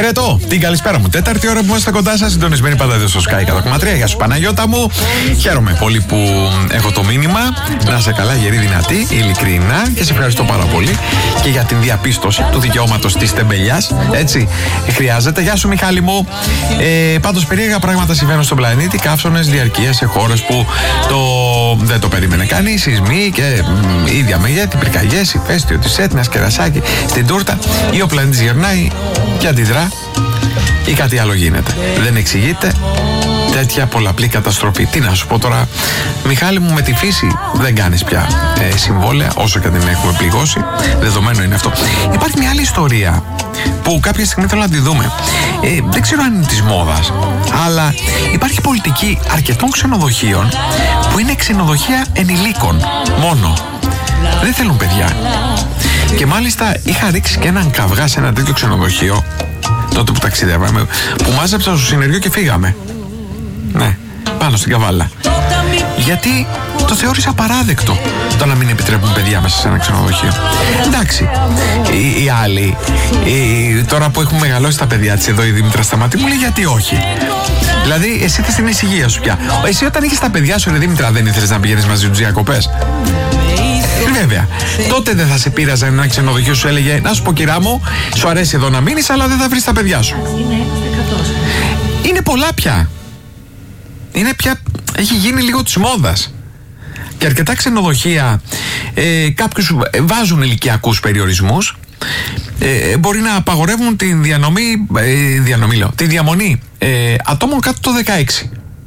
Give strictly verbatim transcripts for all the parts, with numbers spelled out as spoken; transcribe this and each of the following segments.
Χαιρετώ, την καλησπέρα μου. Τέταρτη ώρα που είμαστε κοντά σας, συντονισμένοι πάντα εδώ στο Sky εκατό κόμμα τρία. Γεια σου Παναγιώτα μου. Χαίρομαι πολύ που έχω το μήνυμα. Να είσαι καλά, γερή, δυνατή, ειλικρινά, και σε ευχαριστώ πάρα πολύ και για την διαπίστωση του δικαιώματος της τεμπελιάς. Έτσι, χρειάζεται. Γεια σου Μιχάλη μου. Ε, πάντως, περίεργα πράγματα συμβαίνουν στον πλανήτη. Καύσονες διαρκείας σε χώρες που το... δεν το περίμενε κανείς. Σεισμοί και μ, ίδια μεγέθη, πυρκαγιές, ηφαίστειο της Έτνας, κερασάκι στην τούρτα. Ή ο πλανήτης γερνάει και αντιδρά, ή κάτι άλλο γίνεται. Δεν εξηγείται τέτοια πολλαπλή καταστροφή. Τι να σου πω τώρα, Μιχάλη μου, με τη φύση δεν κάνεις πια ε, συμβόλαια, όσο και αν την έχουμε πληγώσει. Δεδομένο είναι αυτό. Υπάρχει μια άλλη ιστορία που κάποια στιγμή θέλω να τη δούμε. Ε, δεν ξέρω αν είναι της μόδας, αλλά υπάρχει πολιτική αρκετών ξενοδοχείων που είναι ξενοδοχεία ενηλίκων μόνο. Δεν θέλουν παιδιά. Και μάλιστα είχα ρίξει και έναν καυγά σε ένα τέτοιο ξενοδοχείο τότε που ταξιδεύαμε, που μάζεψα στο συνεργείο και φύγαμε. Ναι, πάνω στην Καβάλα. Γιατί το θεώρησα παράδεκτο το να μην επιτρέπουν παιδιά μέσα σε ένα ξενοδοχείο. Εντάξει, οι, οι άλλοι, οι, τώρα που έχουν μεγαλώσει τα παιδιά της εδώ, η Δήμητρα Σταματή μου λέει γιατί όχι. Δηλαδή, εσύ θες την ησυχία σου πια. Εσύ όταν είχες τα παιδιά σου, ρε Δήμητρα, δεν ήθελες να πηγαίνεις μαζί τους διακοπές? Βέβαια. Τότε δεν θα σε πείραζε ένα ξενοδοχείο, σου έλεγε να σου πω κυρά μου, σου αρέσει εδώ να μείνεις, αλλά δεν θα βρεις τα παιδιά σου. Είναι πολλά πια. Είναι πια, έχει γίνει λίγο της μόδας. Και αρκετά ξενοδοχεία ε, κάποιους βάζουν ηλικιακούς περιορισμούς. Ε, μπορεί να απαγορεύουν τη διανομή, ε, διανομή λέω, τη διαμονή ε, ατόμων κάτω το δεκαέξι.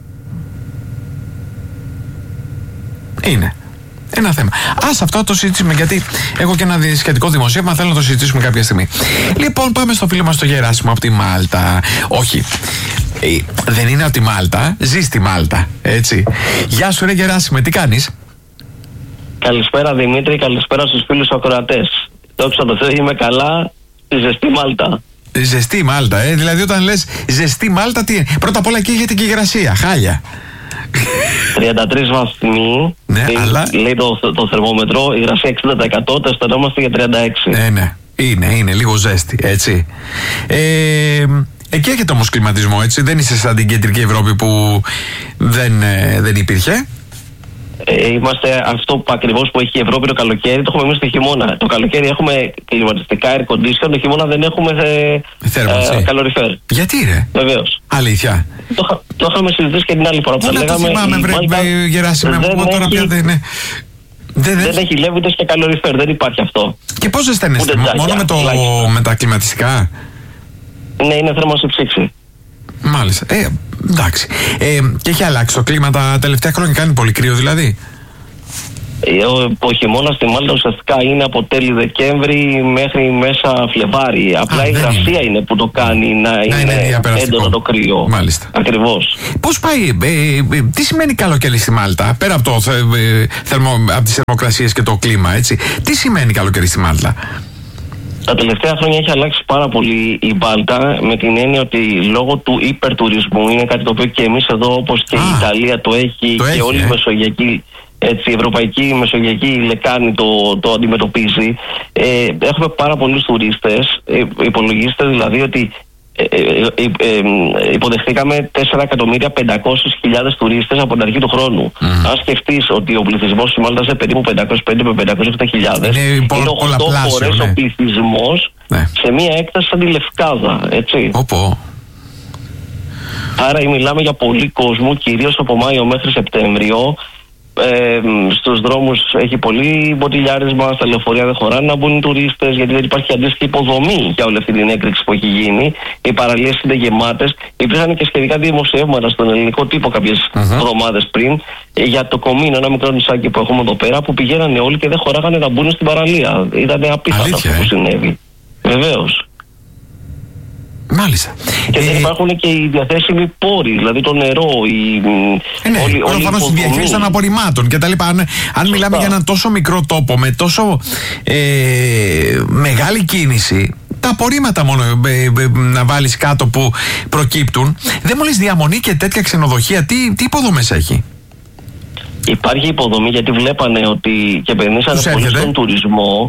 Είναι ένα θέμα. Ας αυτό το συζητήσουμε, γιατί έχω και ένα σχετικό δημοσίευμα, θέλω να το συζητήσουμε κάποια στιγμή. Λοιπόν, πάμε στο φίλο μας το Γεράσιμο από τη Μάλτα. Όχι, ε, δεν είναι από τη Μάλτα, ζει στη Μάλτα, έτσι. Γεια σου ρε Γεράσιμε, τι κάνεις? Καλησπέρα Δημήτρη, καλησπέρα στους φίλους ακροατές. Δόξα τω Θεώ, είμαι καλά στη ζεστή Μάλτα. Ζεστή Μάλτα, ε, δηλαδή όταν λες ζεστή Μάλτα, τι είναι? Πρώτα απ' όλα εκεί έχετε και υγρασία, χάλια. τριάντα τρεις βαθμοί, ναι, λέει, αλλά... λέει το, το θερμόμετρο, υγρασία εξήντα τοις εκατό, τεστανόμαστε για τριάντα έξι. Ναι, ναι, είναι, είναι λίγο ζέστη, έτσι. Ε, εκεί έχετε όμως κλιματισμό, έτσι, δεν είσαι σαν την κεντρική Ευρώπη που δεν, ε, δεν υπήρχε. Ε, είμαστε αυτό που ακριβώς που έχει η Ευρώπη το καλοκαίρι, το έχουμε εμείς το χειμώνα. Το καλοκαίρι έχουμε κλιματιστικά air condition, το χειμώνα δεν έχουμε ε, καλοριφέρ. Γιατί ρε? Βεβαίως. Αλήθεια. Το, το είχαμε συζητήσει και την άλλη φορά που τα λέγαμε. Δεν το θυμάμαι βρε Γεράσιμε, μου τώρα πια δεν είναι. Δεν, δεν έχει λέβητες και καλοριφέρ, δεν υπάρχει αυτό. Και πώς ζεσταίνεστε, μόνο με, το, με τα κλιματιστικά? Ναι, είναι θέρμανση ψήξη. Μάλιστα. Ε, εντάξει. Ε, και έχει αλλάξει το κλίμα τα τελευταία χρόνια, κάνει πολύ κρύο δηλαδή? Ε, ο, ο χειμώνας στη Μάλτα ουσιαστικά είναι από τέλη Δεκέμβρη μέχρι μέσα Φλεβάρι. Απλά Α, η υγρασία είναι. είναι που το κάνει να, να είναι, είναι έντονο το κρύο. Μάλιστα. Ακριβώς. Πώς πάει, ε, ε, τι σημαίνει καλοκαίρι στη Μάλτα, πέρα από, το, ε, θερμο, από τις θερμοκρασίες και το κλίμα, έτσι? Τι σημαίνει καλοκαίρι στη Μάλτα? Τα τελευταία χρόνια έχει αλλάξει πάρα πολύ η Μάλτα, με την έννοια ότι λόγω του υπερτουρισμού, είναι κάτι το οποίο και εμείς εδώ, όπως και Α, η Ιταλία το έχει, το και έχει, όλη ε. η Μεσογειακή, έτσι, η Ευρωπαϊκή Μεσογειακή Λεκάνη το, το αντιμετωπίζει. Ε, έχουμε πάρα πολλούς τουρίστες, ε, υπολογίστε δηλαδή ότι ε, ε, ε, ε, υποδεχτήκαμε τέσσερα εκατομμύρια πεντακόσιες χιλιάδες τουρίστες από την αρχή του χρόνου. Mm. Αν σκεφτείς ότι ο πληθυσμός της Μάλτας είναι περίπου πεντακόσιες πενήντα με πεντακόσιες εβδομήντα χιλιάδες, είναι, είναι οκτώ φορές ναι. ο πληθυσμός ναι. σε μία έκταση σαν τη Λευκάδα, έτσι. Οπό. Άρα μιλάμε για πολύ κόσμο, κυρίως από Μάιο μέχρι Σεπτέμβριο. Ε, στους δρόμους έχει πολύ μποτιλιάρισμα, στα λεωφορεία δεν χωράνε να μπουν οι τουρίστες, γιατί δεν υπάρχει αντίστοιχη υποδομή για όλη αυτή την έκρηξη που έχει γίνει. Οι παραλίες είναι γεμάτες. Υπήρχαν και σχετικά δημοσιεύματα στον ελληνικό τύπο κάποιες εβδομάδες uh-huh. πριν ε, για το Κομίνο, ένα μικρό νησάκι που έχουμε εδώ πέρα, που πηγαίνανε όλοι και δεν χωράγανε να μπουν στην παραλία. Ήταν απίθανο αυτό που συνέβη. Βεβαίως. Μάλιστα. Και δεν ε, υπάρχουν και οι διαθέσιμοι πόροι, δηλαδή το νερό, η. Ε, ναι, όλη, προφανώς η διαχείριση των απορριμμάτων κτλ. Αν, αν μιλάμε για έναν τόσο μικρό τόπο με τόσο ε, μεγάλη κίνηση, τα απορρίμματα μόνο ε, ε, ε, να βάλεις κάτω που προκύπτουν. Δεν μου λες διαμονή και τέτοια ξενοδοχεία, τι, τι υποδομές έχει? Υπάρχει υποδομή, γιατί βλέπανε ότι και επενδύσανε πολύ στον τουρισμό.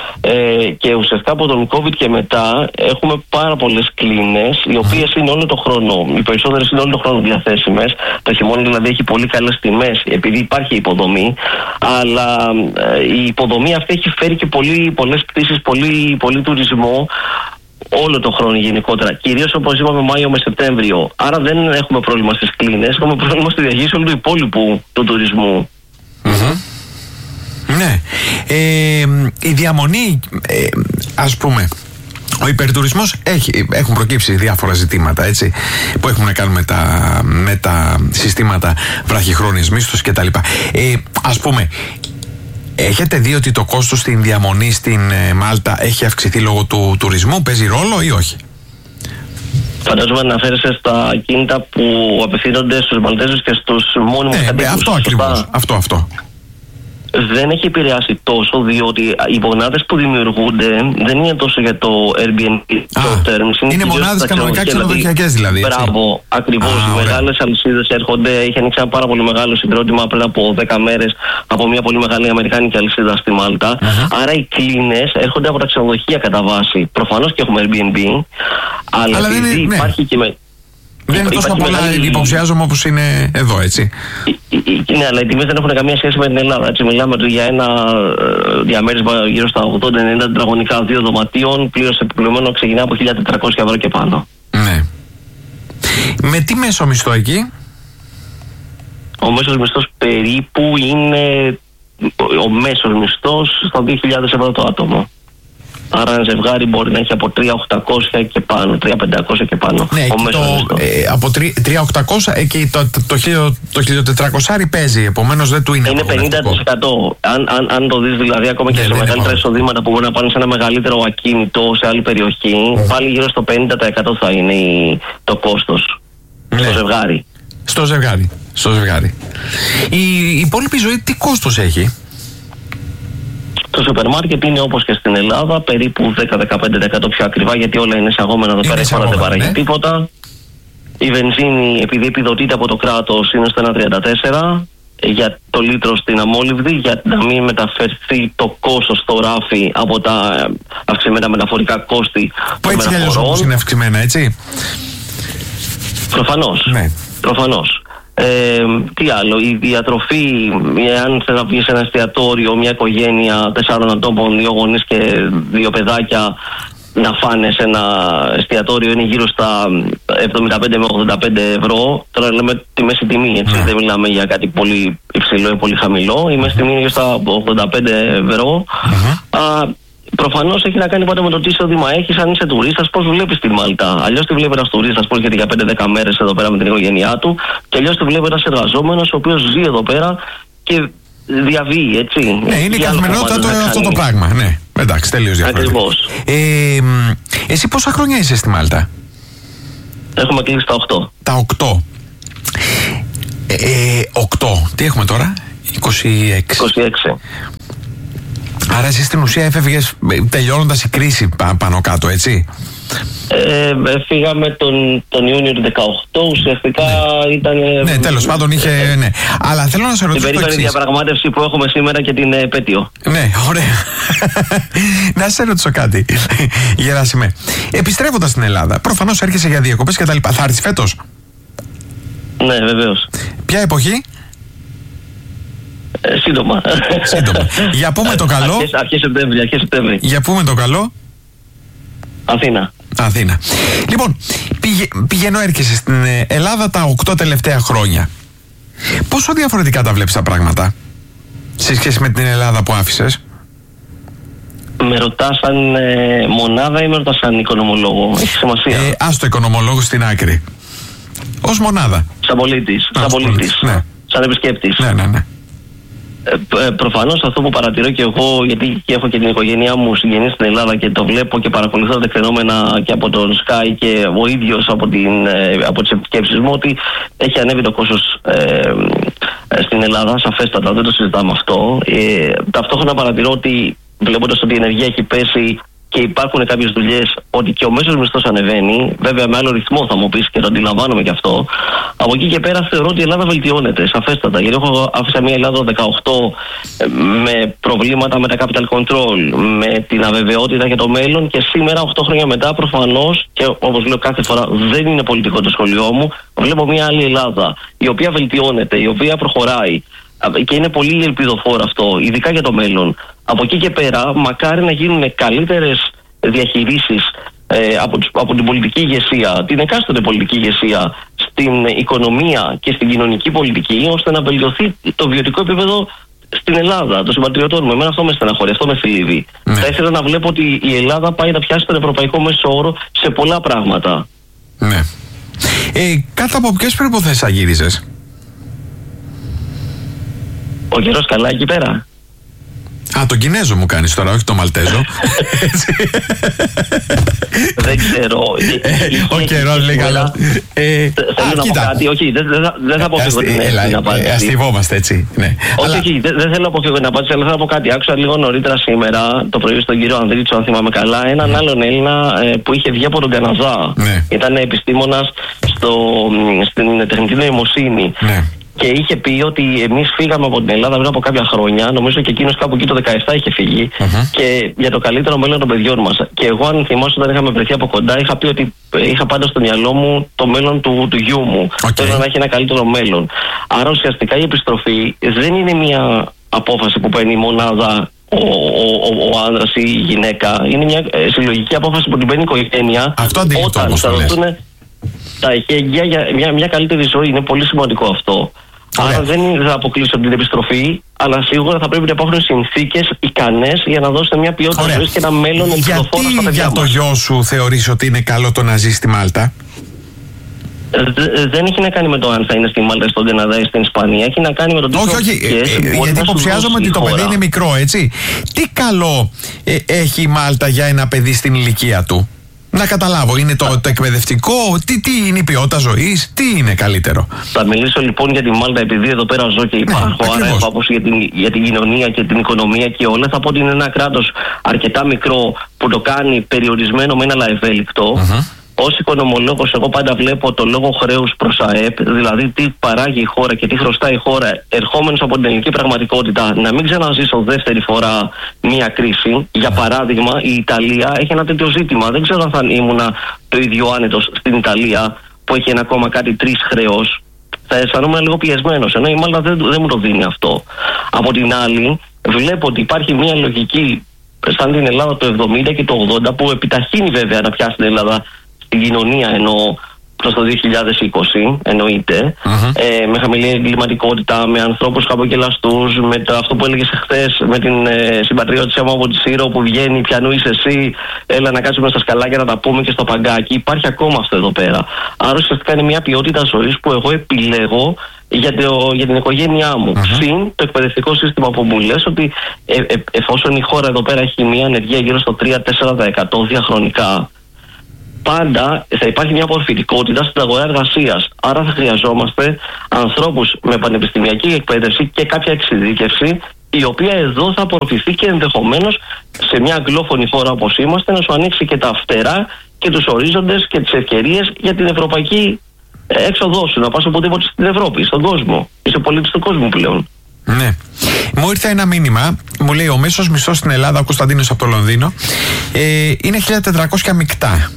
Ε, και ουσιαστικά από τον COVID και μετά έχουμε πάρα πολλές κλίνες, οι οποίες είναι όλο το χρόνο. Οι περισσότερες είναι όλο το χρόνο διαθέσιμες. Το χειμώνα δηλαδή έχει πολύ καλές τιμές, επειδή υπάρχει υποδομή. Αλλά ε, η υποδομή αυτή έχει φέρει και πολύ, πολλές πτήσεις, πολύ, πολύ τουρισμό. Όλο το χρόνο γενικότερα. Κυρίως όπως είπαμε Μάιο με Σεπτέμβριο. Άρα δεν έχουμε πρόβλημα στις κλίνες, έχουμε πρόβλημα στη διαχείριση όλου του υπόλοιπου του τουρισμού. Mm-hmm. Ναι. Ε, η διαμονή, ε, ας πούμε, ο υπερτουρισμός έχει, έχουν προκύψει διάφορα ζητήματα, έτσι, που έχουν να κάνουν με τα, με τα συστήματα βραχυχρόνιας μίσθωσης κτλ. Ε, ας πούμε, έχετε δει ότι το κόστος στην διαμονή στην ε, Μάλτα έχει αυξηθεί λόγω του τουρισμού, παίζει ρόλο ή όχι? Φαντάζομαι να αναφέρεσαι στα κίνητα που απευθύνονται στους Μαλτέζους και στους μόνιμους ναι, κατοίκους. Αυτό ακριβώς, αυτό, αυτό. Δεν έχει επηρεάσει τόσο, διότι οι μονάδες που δημιουργούνται δεν είναι τόσο για το Airbnb, Α, το terms. Είναι, είναι μονάδες κανονικά ξενοδοχειακές δηλαδή. Έτσι. Μπράβο, ακριβώς. Οι μεγάλες αλυσίδες έρχονται. Είχε ανοίξει ένα πάρα πολύ μεγάλο συγκρότημα πριν από δέκα μέρες από μια πολύ μεγάλη αμερικάνικη αλυσίδα στη Μάλτα. Uh-huh. Άρα οι κλίνες έρχονται από τα ξενοδοχεία κατά βάση. Προφανώς και έχουμε Airbnb, αλλά, αλλά επειδή είναι, υπάρχει ναι. και με. Δεν είναι τόσο πολλά μεγάλη... υποψιάζομαι όπως είναι εδώ, έτσι. Ναι, αλλά οι τιμές δεν έχουν καμία σχέση με την Ελλάδα. Έτσι, μιλάμε για ένα διαμέρισμα γύρω στα ογδόντα ενενήντα τετραγωνικά δύο δωματίων, πλήρως επιπληρωμένο, ξεκινά από χίλια τετρακόσια ευρώ και πάνω. Ναι. Με τι μέσο μισθό εκεί? Ο μέσος μισθός περίπου είναι ο μέσος μισθός στα δύο χιλιάδες ευρώ το άτομο. Άρα ένα ζευγάρι μπορεί να έχει από τρία χιλιάδες οκτακόσια και πάνω, τρία χιλιάδες πεντακόσια και πάνω. Ναι, ο το, ε, από τρία χιλιάδες οκτακόσια ε, και το, το, το, το χίλια τετρακόσια παίζει, επομένως δεν του είναι. Είναι πενήντα τοις εκατό. Αν, αν, αν το δεις δηλαδή, ακόμα και ναι, σε μεγαλύτερα εισοδήματα που μπορεί να πάνε σε ένα μεγαλύτερο ακίνητο σε άλλη περιοχή, mm. πάλι γύρω στο πενήντα τοις εκατό θα είναι η, το κόστος. Ναι. Στο ζευγάρι. Στο ζευγάρι. Στο ζευγάρι. Η, η υπόλοιπη ζωή τι κόστος έχει? Το σούπερ μάρκετ είναι όπως και στην Ελλάδα, περίπου δέκα με δεκαπέντε τοις εκατό πιο ακριβά, γιατί όλα είναι εισαγόμενα εδώ πέρα, η χώρα δεν παράγει ναι. τίποτα. Η βενζίνη, επειδή επιδοτείται από το κράτος, είναι στο ένα κόμμα τριάντα τέσσερα για το λίτρο στην αμόλυβδη, για να μην μεταφερθεί το κόστος στο ράφι από τα αυξημένα μεταφορικά κόστη που έτσι κι αλλιώς όπως είναι αυξημένα, έτσι. Προφανώς. Ναι. Προφανώς. Ε, τι άλλο, η διατροφή, αν θέλει να βγει σε ένα εστιατόριο, μια οικογένεια τεσσάρων ατόμων, δύο γονείς και δύο παιδάκια, να φάνε σε ένα εστιατόριο είναι γύρω στα εβδομήντα πέντε με ογδόντα πέντε ευρώ. Τώρα λέμε τη μέση τιμή, έτσι, yeah. δεν μιλάμε για κάτι πολύ υψηλό ή πολύ χαμηλό. Η μέση τιμή είναι γύρω στα ογδόντα πέντε ευρώ. Mm-hmm. Α, προφανώς έχει να κάνει πάντα με το τι εισόδημα έχεις, αν είσαι τουρίστας, πώς βλέπεις τη Μάλτα. Αλλιώς τη βλέπει ένας τουρίστας, πώς γιατί για πέντε δέκα μέρες εδώ πέρα με την οικογένειά του, και αλλιώς τη βλέπει ένας εργαζόμενος, ο οποίος ζει εδώ πέρα και διαβεί, έτσι. Ναι, είναι η καθημερινότητα το, αυτό το πράγμα. Ναι, εντάξει, τελείως διαφορετικό. Ακριβώς. Ε, εσύ πόσα χρόνια είσαι στη Μάλτα? Έχουμε κλείσει τα οκτώ. Τα οκτώ. Ε, ε, οκτώ. Τι έχουμε τώρα? είκοσι έξι. είκοσι έξι. Άρα εσύ στην ουσία έφευγες τελειώνοντας η κρίση πάνω κάτω, έτσι. Ε, φύγαμε τον, τον Ιούνιο του δεκαοκτώ, ουσιαστικά ναι. ήταν... Ναι, τέλος πάντων είχε... Ε, ναι. Αλλά θέλω να σε ρωτήσω την περίφημη διαπραγμάτευση που έχουμε σήμερα και την επέτειο. Ναι, ωραία. Να σε ρωτήσω κάτι, Γεράσιμε. Επιστρέφοντας στην Ελλάδα, προφανώς έρχεσαι για διακοπές και τα λοιπά. Θα έρθεις φέτος? Ναι, βεβαίως. Ποια εποχή? Ε, σύντομα. Σύντομα. Για πούμε το καλό. Αρχές, αρχές Σεπτέμβρη, αρχές Σεπτέμβρη. Για πούμε το καλό. Αθήνα. Αθήνα. Λοιπόν, πηγε, πηγαίνω έρχεσαι στην Ελλάδα τα οκτώ τελευταία χρόνια. Πόσο διαφορετικά τα βλέπεις τα πράγματα σε σχέση με την Ελλάδα που άφησες? Με ρωτάς σαν ε, μονάδα ή με ρωτάς σαν οικονομολόγο? Έχει σημασία. Ε, ας το οικονομολόγο στην άκρη. Ως μονάδα. Σαν πολίτης. Σαν πολίτης. Ναι. Σαν επισκέπτης. Ναι, ναι, ναι. Ε, προφανώς αυτό που παρατηρώ και εγώ, γιατί και έχω και την οικογένειά μου συγγενείς στην Ελλάδα και το βλέπω και παρακολουθώ τα φαινόμενα και από τον Sky και ο ίδιος από, την, από τις επισκέψεις μου, ότι έχει ανέβει το κόστος ε, στην Ελλάδα, σαφέστατα, δεν το συζητάμε αυτό. Ε, ταυτόχρονα παρατηρώ ότι, βλέποντας ότι η ενεργεία έχει πέσει και υπάρχουν κάποιες δουλειές ότι και ο μέσος μισθός ανεβαίνει, βέβαια με άλλο ρυθμό θα μου πεις και το αντιλαμβάνομαι και αυτό. Από εκεί και πέρα θεωρώ ότι η Ελλάδα βελτιώνεται σαφέστατα. Γιατί έχω άφησα μια Ελλάδα δεκαοκτώ με προβλήματα με τα capital control, με την αβεβαιότητα για το μέλλον, και σήμερα, οκτώ χρόνια μετά, προφανώς, και όπως λέω κάθε φορά, δεν είναι πολιτικό το σχολείο μου, βλέπω μια άλλη Ελλάδα, η οποία βελτιώνεται, η οποία προχωράει. Και είναι πολύ ελπιδοφόρο αυτό, ειδικά για το μέλλον. Από εκεί και πέρα, μακάρι να γίνουν καλύτερες διαχειρίσεις ε, από, από την πολιτική ηγεσία, την εκάστοτε πολιτική ηγεσία, στην οικονομία και στην κοινωνική πολιτική, ώστε να βελτιωθεί το βιωτικό επίπεδο στην Ελλάδα, των συμπατριωτών μου. Εμένα αυτό με στεναχωρεί, αυτό με θλίβει. Ναι. Θα ήθελα να βλέπω ότι η Ελλάδα πάει να πιάσει τον ευρωπαϊκό μέσο όρο σε πολλά πράγματα. Ναι. Ε, κάτω από ποιες προϋποθέσεις θα γύριζες? Ο καιρός καλά εκεί πέρα. Α, τον Κινέζο μου κάνεις τώρα, όχι τον Μαλτέζο. Δεν ξέρω. Ο καιρός λέει καλά. Θέλω να πω κάτι, όχι, δεν θα αποφύγω την απάντηση. Αστειβόμαστε έτσι. Όχι, όχι, δεν θέλω να αποφύγω την απάντηση, αλλά θέλω να πω κάτι. Άκουσα λίγο νωρίτερα σήμερα, το πρωί, στον κύριο Ανδρίτσο, αν θυμάμαι καλά, έναν άλλον Έλληνα που είχε βγει από τον Καναδά. Ήταν επιστήμονας στην τεχνητή νοημοσύνη. Και είχε πει ότι εμείς φύγαμε από την Ελλάδα πριν από κάποια χρόνια, νομίζω και εκείνος κάπου εκεί το δεκαεπτά είχε φύγει, uh-huh. και για το καλύτερο μέλλον των παιδιών μας. Και εγώ, αν θυμάσαι, όταν είχαμε βρεθεί από κοντά, είχα πει ότι είχα πάντα στο μυαλό μου το μέλλον του, του γιού μου. Okay. Θέλω να έχει ένα καλύτερο μέλλον. Άρα ουσιαστικά η επιστροφή δεν είναι μια απόφαση που παίρνει η μονάδα, ο, ο, ο άνδρας ή η γυναίκα. Είναι μια συλλογική απόφαση που την παίρνει η οικογένεια. Αυτό όταν θα δοθούν τα εχέγγυα για μια, μια καλύτερη ζωή. Είναι πολύ σημαντικό αυτό. Ωραία. Άρα δεν θα αποκλείσω την επιστροφή, αλλά σίγουρα θα πρέπει να υπάρχουν συνθήκες ικανές για να δώσετε μια ποιότητα ζωής και ένα μέλλον ελπιδοφόρο στα παιδιά μας. Γιατί για το γιο σου θεωρείς ότι είναι καλό το να ζει στη Μάλτα? Δε, δεν έχει να κάνει με το αν θα είναι στη Μάλτα, στον Καναδά ή στην Ισπανία. Έχει να κάνει με το τι όχι, όχι, ε, ε, γιατί υποψιάζομαι ότι το παιδί είναι μικρό, έτσι. Τι καλό ε, έχει η Μάλτα για ένα παιδί στην ηλικία του? Να καταλάβω, είναι το, το εκπαιδευτικό, τι, τι είναι η ποιότητα ζωής, τι είναι καλύτερο? Θα μιλήσω λοιπόν για τη Μάλτα, επειδή εδώ πέρα ζω και υπάρχω, ναι, άρα έχω άποψη για την, για την κοινωνία και την οικονομία και όλα. Θα πω ότι είναι ένα κράτος αρκετά μικρό που το κάνει περιορισμένο με ένα αλλά ευέλικτο. Uh-huh. Ως οικονομολόγος, εγώ πάντα βλέπω το λόγο χρέους προς ΑΕΠ, δηλαδή τι παράγει η χώρα και τι χρωστάει η χώρα, ερχόμενος από την ελληνική πραγματικότητα, να μην ξαναζήσω δεύτερη φορά μία κρίση. Για παράδειγμα, η Ιταλία έχει ένα τέτοιο ζήτημα. Δεν ξέρω αν θα ήμουνα το ίδιο άνετος στην Ιταλία, που έχει ένα ακόμα κάτι τρεις χρέος. Θα αισθανόμουν λίγο πιεσμένος, ενώ η Μάλτα δεν, δεν μου το δίνει αυτό. Από την άλλη, βλέπω ότι υπάρχει μία λογική σαν την Ελλάδα το εβδομήντα και το ογδόντα, που επιταχύνει βέβαια να πιάσει την Ελλάδα στην κοινωνία, ενώ προς το δύο χιλιάδες είκοσι εννοείται, uh-huh. ε, με χαμηλή εγκληματικότητα, με ανθρώπους χαμογελαστούς, με το, αυτό που έλεγες χθες, με την ε, συμπατριώτησή μου από τη Σύρο που βγαίνει, ποιανού είσαι εσύ, έλα να κάτσουμε στα σκαλάκια να τα πούμε και στο παγκάκι. Υπάρχει ακόμα αυτό εδώ πέρα. Άρα ουσιαστικά είναι μια ποιότητα ζωής που εγώ επιλέγω για, το, για την οικογένειά μου. Uh-huh. Συν το εκπαιδευτικό σύστημα που μου λες ότι ε, ε, εφόσον η χώρα εδώ πέρα έχει μια ανεργία γύρω στο τρία με τέσσερα τοις εκατό διαχρονικά, πάντα θα υπάρχει μια απορροφητικότητα στην αγορά εργασίας. Άρα θα χρειαζόμαστε ανθρώπους με πανεπιστημιακή εκπαίδευση και κάποια εξειδίκευση, η οποία εδώ θα απορροφηθεί και ενδεχομένως σε μια αγγλόφωνη χώρα όπως είμαστε να σου ανοίξει και τα φτερά και τους ορίζοντες και τις ευκαιρίες για την ευρωπαϊκή έξοδό σου, να πας οπουδήποτε στην Ευρώπη, στον κόσμο. Είσαι πολίτης του κόσμου πλέον. Ναι. Μου ήρθε ένα μήνυμα, μου λέει ο μέσος μισθός στην Ελλάδα, ο Κωνσταντίνος από το Λονδίνο, ε, είναι χίλια τετρακόσια μεικτά.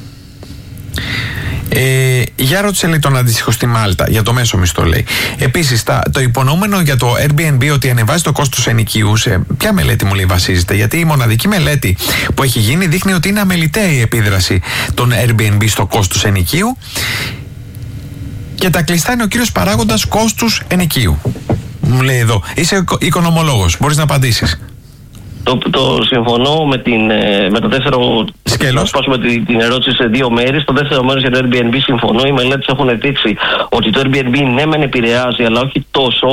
Ε, για ρώτησε λέει τον αντίστοιχο στη Μάλτα για το μέσο μισθό, λέει. Επίσης το υπονοούμενο για το Airbnb ότι ανεβάζει το κόστος ενοικίου, σε ποια μελέτη μου λέει βασίζεται? Γιατί η μοναδική μελέτη που έχει γίνει δείχνει ότι είναι αμεληταία η επίδραση των Airbnb στο κόστος ενοικίου, και τα κλειστά είναι ο κύριος παράγοντας κόστους ενοικίου. Μου λέει εδώ, είσαι οικονομολόγος, μπορείς να απαντήσεις. Το, το συμφωνώ με, την, με το δεύτερο σκέλος. Να σπάσουμε την, την ερώτηση σε δύο μέρη. Στο δεύτερο μέρος για το Airbnb συμφωνώ. Οι μελέτες έχουν δείξει ότι το Airbnb ναι μεν επηρεάζει, αλλά όχι τόσο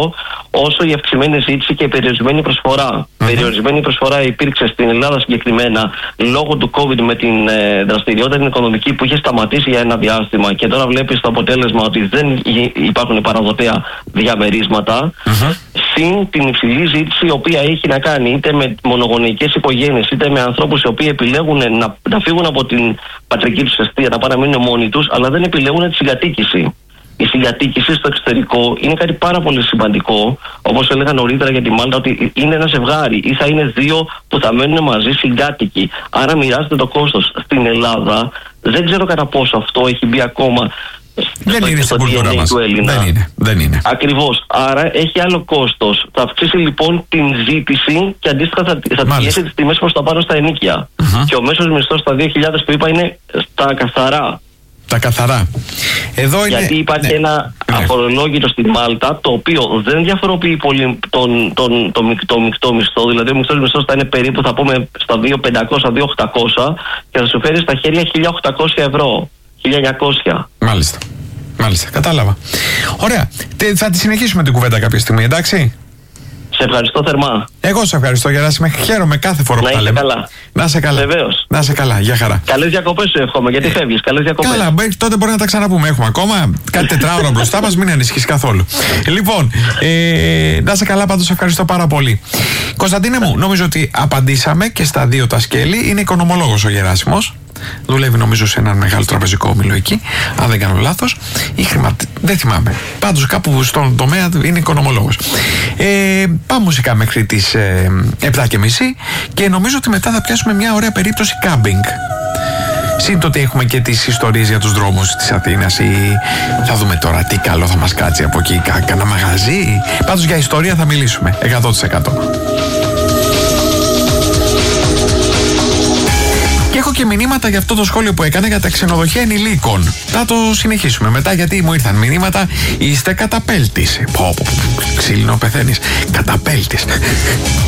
όσο η αυξημένη ζήτηση και η περιορισμένη προσφορά. Mm-hmm. Περιορισμένη προσφορά υπήρξε στην Ελλάδα συγκεκριμένα λόγω του COVID με την ε, δραστηριότητα την οικονομική που είχε σταματήσει για ένα διάστημα και τώρα βλέπεις το αποτέλεσμα ότι δεν υπάρχουν παραδοτέα διαμερίσματα. Mm-hmm. Συν την υψηλή ζήτηση η οποία έχει να κάνει είτε με μονογονεϊκές οικογένειες είτε με ανθρώπους οι οποίοι επιλέγουν να, να φύγουν από την πατρική τους αιστεία, να πάνε να μείνουν μόνοι τους, αλλά δεν επιλέγουν τη συγκατοίκηση. Η συγκατοίκηση στο εξωτερικό είναι κάτι πάρα πολύ σημαντικό. Όπως έλεγα νωρίτερα για τη Μάλτα, ότι είναι ένα ζευγάρι ή θα είναι δύο που θα μένουν μαζί συγκάτοικοι. Άρα μοιράζεται το κόστος. Στην Ελλάδα δεν ξέρω κατά πόσο αυτό έχει μπει ακόμα. Δεν είναι στην κουλτούρα μας. Δεν είναι, δεν είναι. Ακριβώς. Άρα έχει άλλο κόστος. Θα αυξήσει λοιπόν την ζήτηση και αντίστοιχα θα, θα πιέσει τις τιμές προς τα πάνω στα ενοίκια. Mm-hmm. Και ο μέσος μισθός στα δύο χιλιάδες που είπα είναι στα καθαρά. Τα καθαρά. Εδώ είναι... Γιατί υπάρχει ναι. ένα ναι. αφορολόγητο στη Μάλτα, το οποίο δεν διαφοροποιεί πολύ τον, τον, τον, τον μεικτό μισθό. Δηλαδή, ο μεικτός μισθός θα είναι περίπου, θα πούμε, στα δύο χιλιάδες πεντακόσια με δύο χιλιάδες οκτακόσια και θα σου φέρει στα χέρια χίλια οκτακόσια ευρώ. χίλια εννιακόσια. Μάλιστα. Μάλιστα. Κατάλαβα. Ωραία. Θα τη συνεχίσουμε την κουβέντα κάποια στιγμή, εντάξει. Σε ευχαριστώ θερμά. Εγώ σε ευχαριστώ, Γεράσιμε. Χαίρομαι κάθε φορά που τα λέμε. Καλά. Να είσαι καλά. Βεβαίως. Να είσαι καλά. Γεια χαρά. Καλές διακοπές σου εύχομαι, γιατί φεύγεις. Καλές διακοπές. Καλά, τότε μπορεί να τα ξαναπούμε. Έχουμε ακόμα κάτι τετράωρο μπροστά μας, μην ανησυχείς καθόλου. Λοιπόν, ε, να είσαι καλά, πάντως ευχαριστώ πάρα πολύ. Κωνσταντίνε μου, νομίζω ότι απαντήσαμε και στα δύο τα σκέλη. Είναι οικονομολόγος ο Γεράσιμος. Δουλεύει νομίζω σε έναν μεγάλο τραπεζικό όμιλο εκεί, αν δεν κάνω λάθος, ή χρηματι... δεν θυμάμαι. Πάντως κάπου στον τομέα είναι οικονομολόγος. Ε, πάμε μουσικά μέχρι τις ε, επτά και μισή και νομίζω ότι μετά θα πιάσουμε μια ωραία περίπτωση κάμπινγκ. Συν το ότι έχουμε και τις ιστορίες για τους δρόμους της Αθήνας ή θα δούμε τώρα τι καλό θα μας κάτσει από εκεί, κάνα μαγαζί. Πάντως για ιστορία θα μιλήσουμε εκατό τοις εκατό. Και έχω και μηνύματα για αυτό το σχόλιο που έκανε για τα ξενοδοχεία ενηλίκων. Θα το συνεχίσουμε μετά, γιατί μου ήρθαν μηνύματα. Είστε καταπέλτης. Πω, πω, ξύλινο πεθαίνεις. Καταπέλτης.